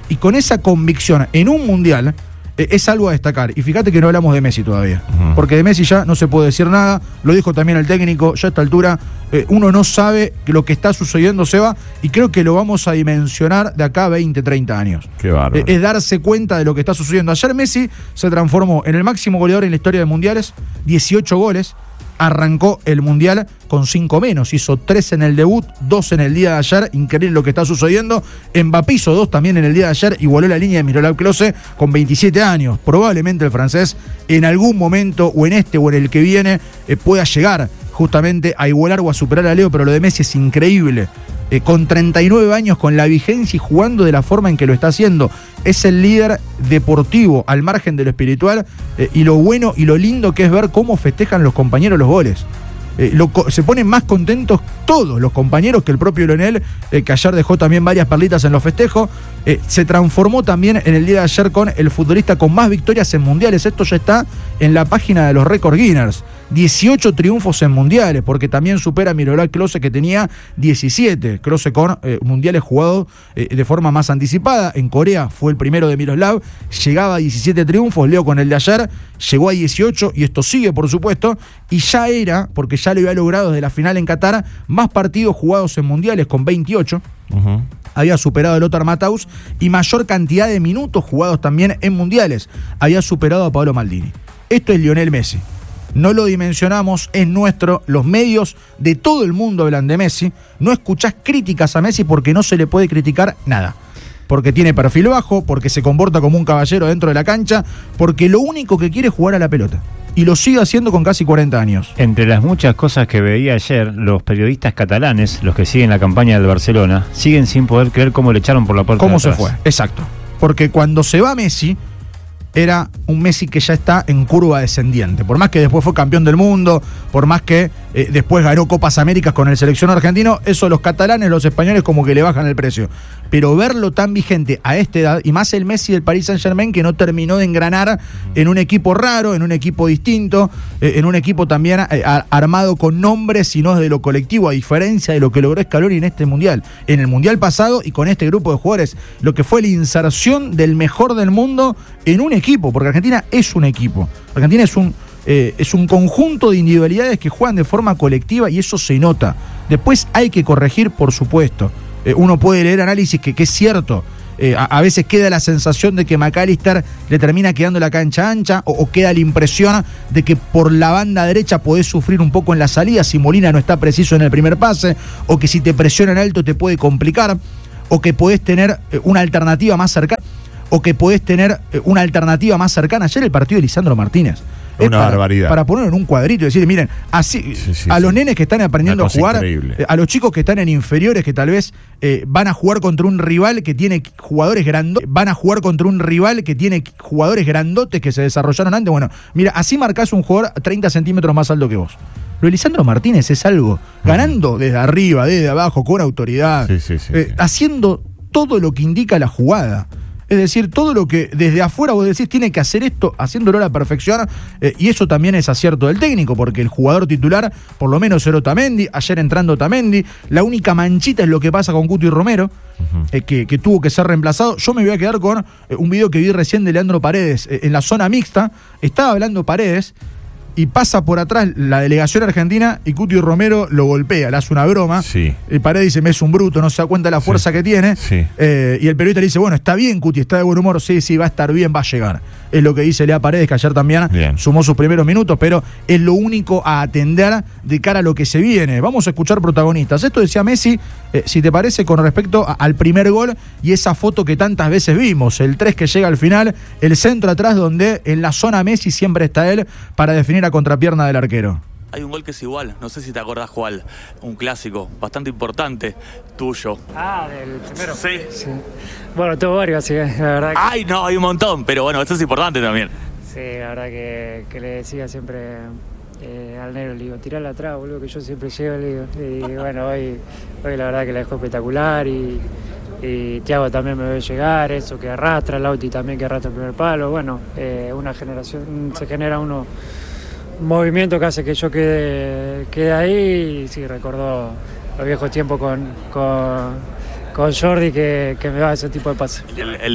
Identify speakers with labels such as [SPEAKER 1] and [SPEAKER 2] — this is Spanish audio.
[SPEAKER 1] Y con esa convicción en un mundial es algo a destacar. Y fíjate que no hablamos de Messi todavía, porque de Messi ya no se puede decir nada. Lo dijo también el técnico, ya a esta altura uno no sabe lo que está sucediendo, Seba, y creo que lo vamos a dimensionar de acá a 20, 30 años.
[SPEAKER 2] Qué bárbaro.
[SPEAKER 1] Es darse cuenta de lo que está sucediendo. Ayer Messi se transformó en el máximo goleador en la historia de mundiales, 18 goles. Arrancó el Mundial con 5 menos, hizo 3 en el debut, 2 en el día de ayer, increíble lo que está sucediendo. Mbappé hizo 2 también en el día de ayer, igualó la línea de Miroslav Klose con 27 años. Probablemente el francés en algún momento, o en este o en el que viene, pueda llegar justamente a igualar o a superar a Leo, pero lo de Messi es increíble. Con 39 años, con la vigencia y jugando de la forma en que lo está haciendo. Es el líder deportivo al margen de lo espiritual, y lo bueno y lo lindo que es ver cómo festejan los compañeros los goles. Se ponen más contentos todos los compañeros que el propio Lionel, que ayer dejó también varias perlitas en los festejos. Se transformó también en el día de ayer con el futbolista con más victorias en mundiales. Esto ya está en la página de los récord Guinness. 18 triunfos en mundiales, porque también supera a Miroslav Klose, que tenía 17. Klose con mundiales jugados de forma más anticipada. En Corea fue el primero de Miroslav, llegaba a 17 triunfos. Leo con el de ayer llegó a 18, y esto sigue, por supuesto, y ya era, porque ya lo había logrado desde la final en Qatar, más partidos jugados en mundiales con 28. Había superado a Lothar Matthaus, y mayor cantidad de minutos jugados también en mundiales. Había superado a Paolo Maldini. Esto es Lionel Messi. No lo dimensionamos, es nuestro. Los medios de todo el mundo hablan de Messi. No escuchás críticas a Messi porque no se le puede criticar nada. Porque tiene perfil bajo, porque se comporta como un caballero dentro de la cancha, porque lo único que quiere es jugar a la pelota. Y lo sigue haciendo con casi 40 años.
[SPEAKER 3] Entre las muchas cosas que veía ayer, los periodistas catalanes, los que siguen la campaña del Barcelona, siguen sin poder creer cómo le echaron por la puerta de atrás.
[SPEAKER 1] ¿Cómo se fue? Exacto. Porque cuando se va Messi, era un Messi que ya está en curva descendiente. Por más que después fue campeón del mundo, por más que después ganó Copas Américas con el seleccionado argentino, eso los catalanes, los españoles como que le bajan el precio. Pero verlo tan vigente a esta edad, y más el Messi del Paris Saint-Germain, que no terminó de engranar en un equipo raro, en un equipo distinto, en un equipo también armado con nombres y no de lo colectivo, a diferencia de lo que logró Scaloni en este Mundial. En el Mundial pasado y con este grupo de jugadores, lo que fue la inserción del mejor del mundo en un equipo, porque Argentina es un equipo. Argentina es un conjunto de individualidades que juegan de forma colectiva, y eso se nota. Después hay que corregir, por supuesto. Uno puede leer análisis que es cierto. A veces queda la sensación de que McAllister le termina quedando la cancha ancha, o queda la impresión de que por la banda derecha podés sufrir un poco en la salida si Molina no está preciso en el primer pase, o que si te presionan alto te puede complicar, o que podés tener una alternativa más cercana. Ayer el partido de Lisandro Martínez.
[SPEAKER 2] Una barbaridad.
[SPEAKER 1] Para ponerlo en un cuadrito y decir, miren, así a los nenes que están aprendiendo a jugar, a los chicos que están en inferiores, que tal vez van a jugar contra un rival que tiene jugadores grandotes que se desarrollaron antes. Bueno, mira, así marcás un jugador 30 centímetros más alto que vos. Lo de Lisandro Martínez es algo, ganando desde arriba, desde abajo, con autoridad, haciendo todo lo que indica la jugada. Es decir, todo lo que desde afuera vos decís tiene que hacer esto, haciéndolo a la perfección, y eso también es acierto del técnico, porque el jugador titular, por lo menos era Otamendi, ayer entrando Otamendi, la única manchita es lo que pasa con Cuti Romero, que tuvo que ser reemplazado. Yo me voy a quedar con un video que vi recién de Leandro Paredes, en la zona mixta, estaba hablando Paredes, y pasa por atrás la delegación argentina y Cuti Romero lo golpea, le hace una broma.
[SPEAKER 2] Sí.
[SPEAKER 1] Paredes dice, me es un bruto, no se da cuenta de la fuerza que tiene.
[SPEAKER 2] Sí.
[SPEAKER 1] Y el periodista le dice, bueno, está bien Cuti, está de buen humor. Sí, va a estar bien, va a llegar. Es lo que dice Lea Paredes, que ayer también sumó sus primeros minutos, pero es lo único a atender de cara a lo que se viene. Vamos a escuchar protagonistas. Esto decía Messi, si te parece, con respecto al primer gol y esa foto que tantas veces vimos, el 3 que llega al final, el centro atrás donde en la zona Messi siempre está él para definir a contrapierna del arquero.
[SPEAKER 4] Hay un gol que es igual, no sé si te acordás cuál, un clásico bastante importante tuyo.
[SPEAKER 5] Ah, del primero.
[SPEAKER 4] Sí.
[SPEAKER 5] Bueno, tuvo varios, así que la verdad que...
[SPEAKER 4] Ay, no, hay un montón, pero bueno, esto es importante también.
[SPEAKER 5] Sí, la verdad que le decía siempre al negro, le digo, tirala atrás, boludo, que yo siempre llego, le digo. Y bueno, hoy la verdad que la dejó espectacular, y Thiago también me ve llegar, eso que arrastra, Lauti también que arrastra el primer palo. Bueno, una generación, se genera un movimiento que hace que yo quede ahí, y sí, recordó los viejos tiempos con Jordi que me daba ese tipo de pases.